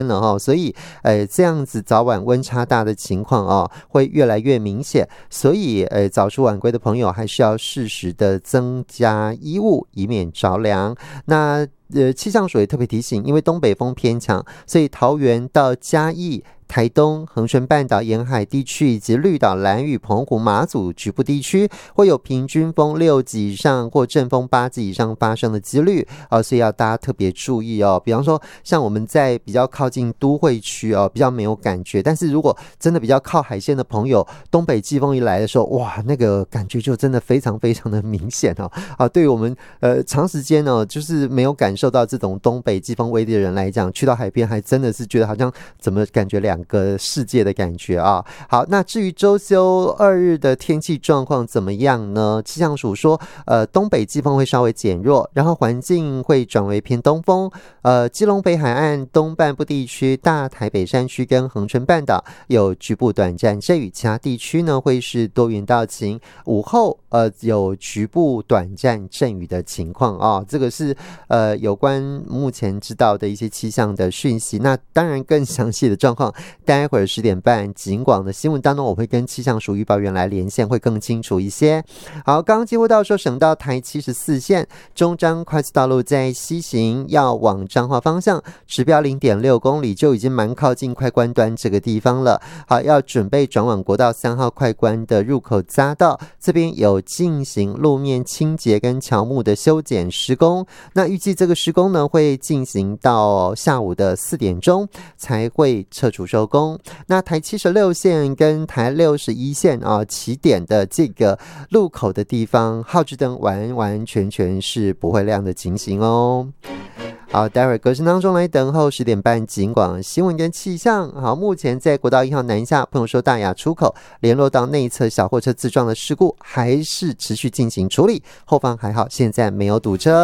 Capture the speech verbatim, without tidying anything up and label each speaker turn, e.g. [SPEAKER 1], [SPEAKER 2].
[SPEAKER 1] 了哈，所以呃这样子早晚温差大的情况哦，会越来越明显，所以呃早出晚归的朋友还是要适时的增加衣物，以免着凉。那呃气象署也特别提醒，因为东北风偏强，所以桃园到嘉义、台东、恒春半岛沿海地区以及绿岛、兰屿、澎湖、马祖局部地区会有平均风六级以上或阵风八级以上发生的几率哦，所以要大家特别注意哦。比方说，像我们在比较靠近都会区哦，比较没有感觉，但是如果真的比较靠海线的朋友，东北季风一来的时候，哇，那个感觉就真的非常非常的明显哦。啊，对于我们呃长时间呢、哦，就是没有感受到这种东北季风威力的人来讲，去到海边还真的是觉得好像怎么感觉两个世界的感觉啊。好，那至于周休二日的天气状况怎么样呢？气象署说，呃，东北季风会稍微减弱，然后环境会转为偏东风。呃，基隆北海岸东半部地区、大台北山区跟恒春半岛有局部短暂阵雨，其他地区呢会是多云到晴，午后呃有局部短暂阵雨的情况啊。这个是呃有关目前知道的一些气象的讯息。那当然更详细的状况，待会儿十点半警广的新闻当中，我会跟气象署预报员来连线，会更清楚一些。好，刚刚接获到说，省道台七十四线中彰快速道路在西行要往彰化方向，指标 零点六公里就已经蛮靠近快关端这个地方了。好，要准备转往国道三号快关的入口匝道，这边有进行路面清洁跟乔木的修剪施工。那预计这个施工呢会进行到下午的四点钟才会撤除收工。那台七十六线跟台六十一线啊起点的这个路口的地方，号志灯完完全全是不会亮的情形哦。好，待会儿隔声当中来等候十点半警广新闻跟气象。好，目前在国道一号南下，朋友说大雅出口联络到内侧小货车自撞的事故还是持续进行处理，后方还好，现在没有堵车。